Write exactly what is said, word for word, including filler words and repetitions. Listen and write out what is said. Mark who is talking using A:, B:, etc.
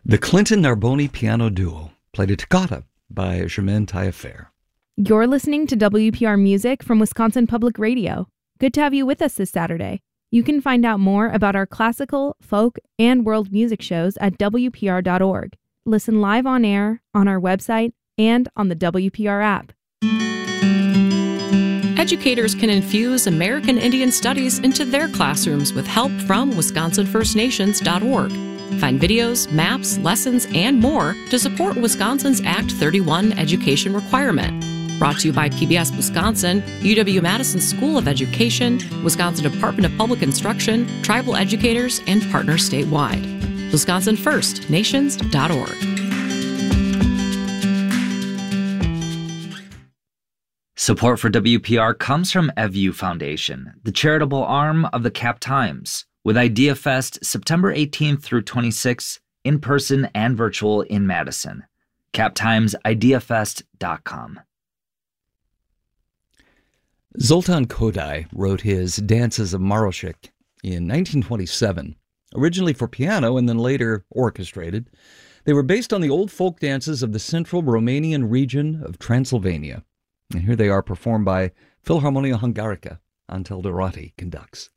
A: The Clinton Narboni Piano Duo played a toccata by Germaine Taillefer.
B: You're listening to W P R Music from Wisconsin Public Radio. Good to have you with us this Saturday. You can find out more about our classical, folk, and world music shows at W P R dot org. Listen live on air, on our website, and on the W P R app.
C: Educators can infuse American Indian Studies into their classrooms with help from Wisconsin First Nations dot org. Find videos, maps, lessons, and more to support Wisconsin's Act thirty-one education requirement. Brought to you by P B S Wisconsin, U W-Madison School of Education, Wisconsin Department of Public Instruction, tribal educators, and partners statewide. Wisconsin First Nations dot org.
D: Support for W P R comes from EVU Foundation, the charitable arm of the Cap Times, with Idea Fest September eighteenth through twenty-sixth, in person and virtual in Madison. cap times idea fest dot com.
A: Zoltan Kodály wrote his Dances of Marošík in nineteen twenty-seven, originally for piano and then later orchestrated. They were based on the old folk dances of the central Romanian region of Transylvania. And here they are performed by Philharmonia Hungarica. Antel Dorati conducts.